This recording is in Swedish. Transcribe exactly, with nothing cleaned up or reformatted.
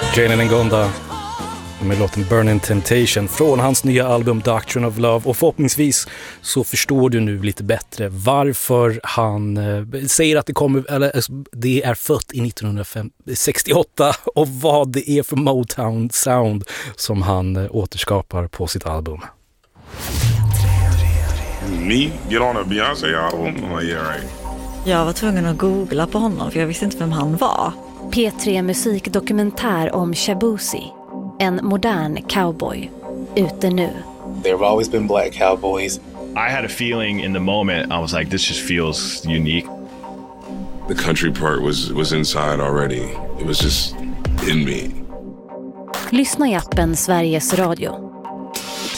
Jane Ngonda med låten Burning Temptation från hans nya album Doctrine of Love, och förhoppningsvis så förstår du nu lite bättre varför han eh, säger att det kommer, eller det är fött i nittonhundrasextioåtta, och vad det är för Motown sound som han eh, återskapar på sitt album. Me get on a Beyoncé album? Oh, yeah, right. Jag var tvungen att googla på honom för jag visste inte vem han var. P tre musikdokumentär om Shaboozey, en modern cowboy, ute nu. There have always been black cowboys. I had a feeling in the moment, I was like, this just feels unique. The country part was, was inside already. It was just in me. Lyssna i appen Sveriges Radio.